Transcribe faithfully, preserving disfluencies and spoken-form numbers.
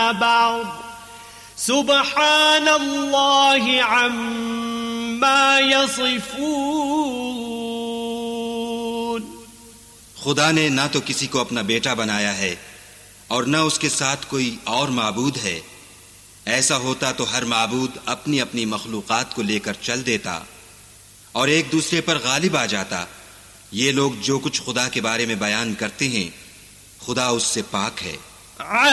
بعض सुब्हानल्लाहि अम्मा यसिफून। खुदा ने ना तो किसी को अपना बेटा बनाया है और न उसके साथ कोई और माबूद है। ऐसा होता तो हर माबूद अपनी अपनी मखलूकात को लेकर चल देता और एक दूसरे पर गालिब आ जाता। ये लोग जो कुछ खुदा के बारे में बयान करते हैं, खुदा उससे पाक है।